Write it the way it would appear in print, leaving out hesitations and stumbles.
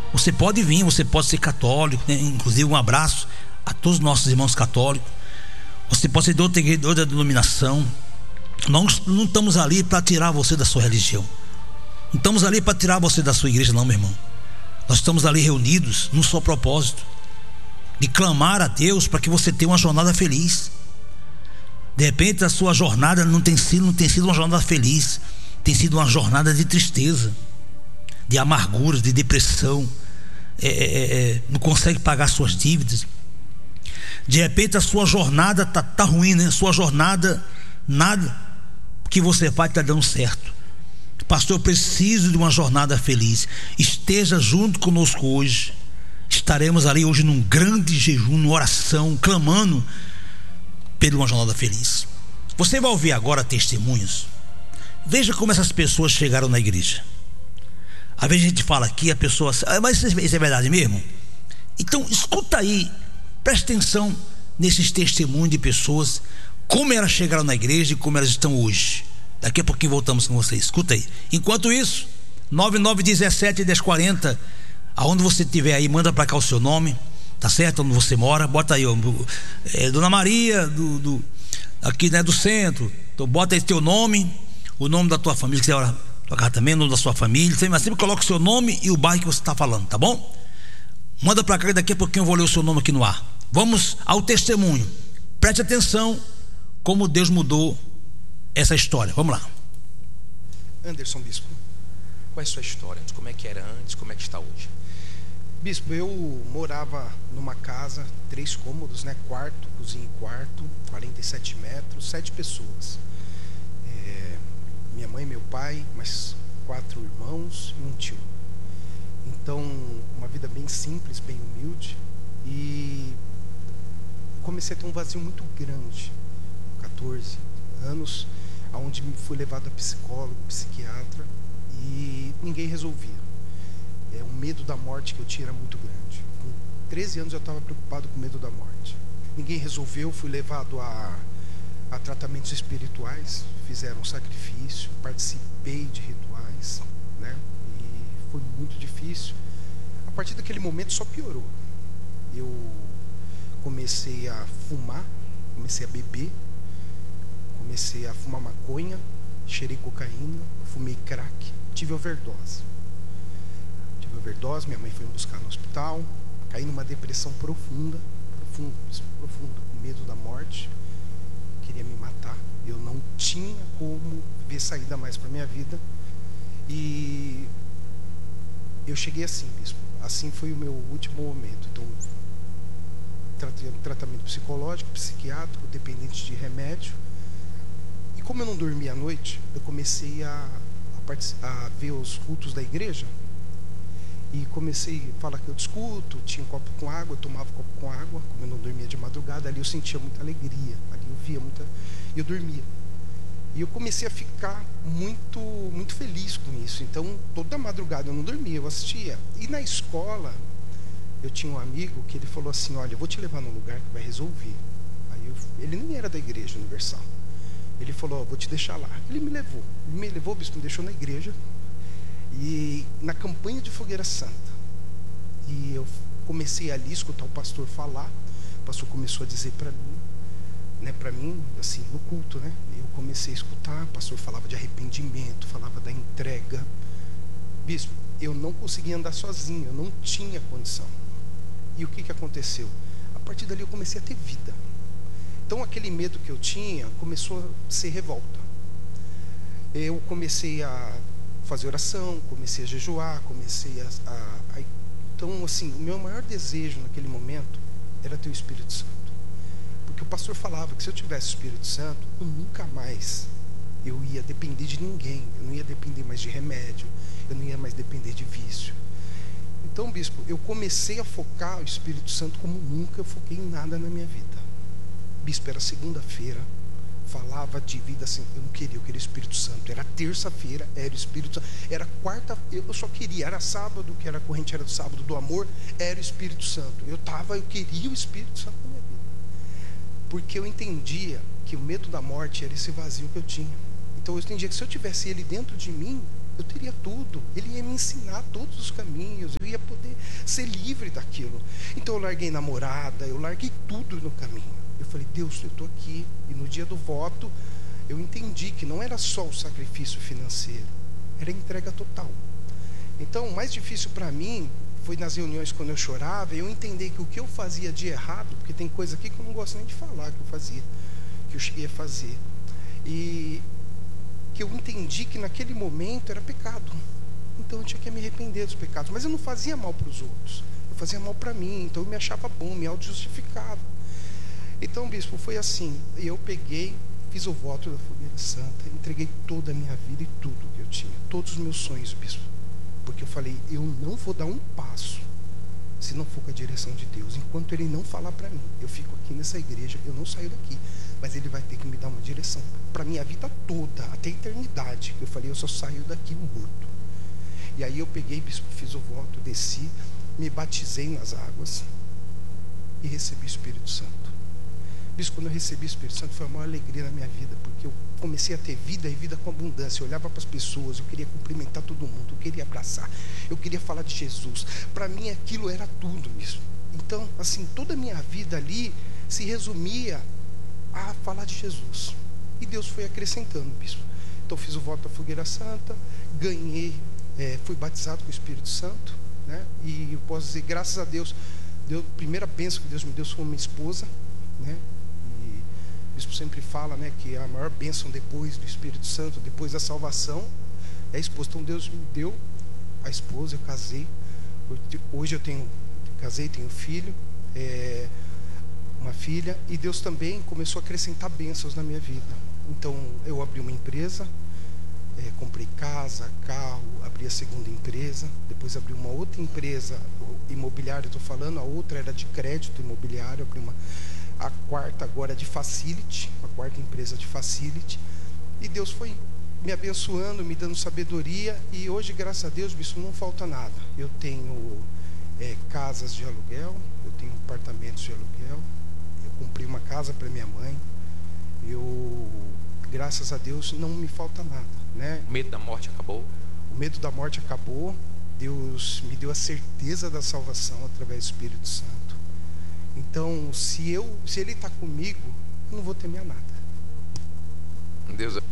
Você pode vir, você pode ser católico, né? Inclusive um abraço a todos os nossos irmãos católicos. Você pode ser de outra igreja, de outra denominação. Nós não estamos ali para tirar você da sua religião. Não estamos ali para tirar você da sua igreja, não, meu irmão. Nós estamos ali reunidos num só propósito: de clamar a Deus para que você tenha uma jornada feliz. De repente a sua jornada não tem sido uma jornada feliz, tem sido uma jornada de tristeza, de amargura, de depressão. Não consegue pagar suas dívidas. De repente a sua jornada tá ruim, né? Sua jornada, nada que você faz está dando certo. Pastor, eu preciso de uma jornada feliz. Esteja junto conosco hoje. Estaremos ali hoje num grande jejum, numa oração, clamando por uma jornada feliz. Você vai ouvir agora testemunhos. Veja como essas pessoas chegaram na igreja. Às vezes a gente fala aqui, a pessoa, mas isso é verdade mesmo? Então escuta aí, preste atenção nesses testemunhos de pessoas, como elas chegaram na igreja e como elas estão hoje. Daqui a pouquinho voltamos com vocês. Escuta aí. Enquanto isso, 9917-1040, aonde você estiver aí, manda para cá o seu nome, tá certo? Onde você mora, bota aí, Dona Maria aqui, né, do centro. Então bota aí teu nome, o nome da tua família, que você ora para também, o nome da sua família. Mas sempre coloca o seu nome e o bairro que você está falando, tá bom? Manda para cá e daqui a pouquinho eu vou ler o seu nome aqui no ar. Vamos ao testemunho. Preste atenção como Deus mudou essa história. Vamos lá. Anderson, bispo, qual é a sua história? Como é que era antes, como é que está hoje? Bispo, eu morava numa casa, 3 cômodos, né? Quarto, cozinha e quarto, 47 metros, 7 pessoas. Minha mãe, meu pai, mais 4 irmãos e um tio. Então, uma vida bem simples, bem humilde. E comecei a ter um vazio muito grande, 14 anos, onde fui levado a psicólogo, psiquiatra, e ninguém resolvia. O medo da morte que eu tinha era muito grande. Com 13 anos eu estava preocupado com o medo da morte. Ninguém resolveu, fui levado a tratamentos espirituais, fizeram um sacrifício, participei de rituais, né? E foi muito difícil. A partir daquele momento só piorou. Eu comecei a fumar, comecei a beber, comecei a fumar maconha, cheirei cocaína, fumei crack, tive overdose. Minha mãe foi me buscar no hospital, caí numa depressão profunda, com medo da morte, queria me matar. Eu não tinha como ver saída mais para minha vida. E eu cheguei assim, bispo. Assim foi o meu último momento. Então, tratamento psicológico, psiquiátrico, dependente de remédio. E como eu não dormia à noite, eu comecei a ver os cultos da igreja. E comecei a falar que eu discuto, tinha um copo com água, eu tomava um copo com água. Como eu não dormia de madrugada, ali eu sentia muita alegria, ali eu via muita, e eu dormia. E eu comecei a ficar muito, muito feliz com isso. Então, toda madrugada eu não dormia, eu assistia. E na escola, eu tinha um amigo que ele falou assim: olha, eu vou te levar num lugar que vai resolver. Ele nem era da Igreja Universal. Ele falou: vou te deixar lá. Ele me levou, o bispo me deixou na igreja. E na campanha de Fogueira Santa. E eu comecei ali a escutar o pastor falar. O pastor começou a dizer para mim, assim, no culto, né? Eu comecei a escutar, o pastor falava de arrependimento, falava da entrega. Bispo, eu não conseguia andar sozinho, eu não tinha condição. E o que aconteceu? A partir dali eu comecei a ter vida. Então aquele medo que eu tinha começou a ser revolta. Eu comecei a fazer oração, comecei a jejuar, então, assim, o meu maior desejo naquele momento era ter o Espírito Santo. Porque o pastor falava que se eu tivesse o Espírito Santo, eu nunca mais eu ia depender de ninguém, eu não ia depender mais de remédio, eu não ia mais depender de vício. Então, bispo, eu comecei a focar o Espírito Santo como nunca eu foquei em nada na minha vida. Bispo, era segunda-feira, falava de vida assim, eu queria o Espírito Santo. Era terça-feira, era o Espírito Santo. Era quarta, eu só queria, era sábado, que era a corrente, era do sábado do amor, era o Espírito Santo. Eu queria o Espírito Santo na minha vida. Porque eu entendia que o medo da morte era esse vazio que eu tinha. Então eu entendia que se eu tivesse ele dentro de mim, eu teria tudo. Ele ia me ensinar todos os caminhos, eu ia poder ser livre daquilo. Então eu larguei namorada, eu larguei tudo no caminho. Eu falei, Deus, eu estou aqui. E no dia do voto, eu entendi que não era só o sacrifício financeiro, era a entrega total. Então o mais difícil para mim foi nas reuniões, quando eu chorava, eu entender que o que eu fazia de errado, porque tem coisa aqui que eu não gosto nem de falar que eu fazia, que eu cheguei a fazer, e que eu entendi que naquele momento era pecado. Então eu tinha que me arrepender dos pecados. Mas eu não fazia mal para os outros, eu fazia mal para mim. Então eu me achava bom, me auto-justificava. Então, bispo, foi assim. Eu peguei, fiz o voto da Fogueira Santa, entreguei toda a minha vida e tudo que eu tinha, todos os meus sonhos, bispo. Porque eu falei, eu não vou dar um passo se não for com a direção de Deus. Enquanto Ele não falar para mim, eu fico aqui nessa igreja, eu não saio daqui. Mas Ele vai ter que me dar uma direção para minha vida toda, até a eternidade. Eu falei, eu só saio daqui morto. E aí eu peguei, bispo, fiz o voto, desci, me batizei nas águas e recebi o Espírito Santo. Bispo, quando eu recebi o Espírito Santo, foi a maior alegria na minha vida, porque eu comecei a ter vida e vida com abundância. Eu olhava para as pessoas, eu queria cumprimentar todo mundo, eu queria abraçar, eu queria falar de Jesus. Para mim aquilo era tudo, bispo. Então, assim, toda a minha vida ali se resumia a falar de Jesus. E Deus foi acrescentando, bispo. Então fiz o voto da Fogueira Santa, ganhei, fui batizado com o Espírito Santo, né? E eu posso dizer, graças a Deus, a primeira bênção que Deus me deu foi uma esposa, né? E o bispo sempre fala, né, que a maior bênção depois do Espírito Santo, depois da salvação, é a esposa. Então Deus me deu a esposa, eu casei. Hoje eu casei, tenho filho, uma filha, e Deus também começou a acrescentar bênçãos na minha vida. Então eu abri uma empresa, comprei casa, carro, abri a segunda empresa, depois abri uma outra empresa imobiliária, estou falando, a outra era de crédito imobiliário, abri a quarta agora de facility, a quarta empresa de facility, e Deus foi me abençoando, me dando sabedoria, e hoje, graças a Deus, bispo, não falta nada. Eu tenho casas de aluguel, eu tenho apartamentos de aluguel, eu comprei uma casa para minha mãe, graças a Deus, não me falta nada, né? O medo da morte acabou? O medo da morte acabou. Deus me deu a certeza da salvação através do Espírito Santo. Então, se Ele está comigo, eu não vou temer nada. Deus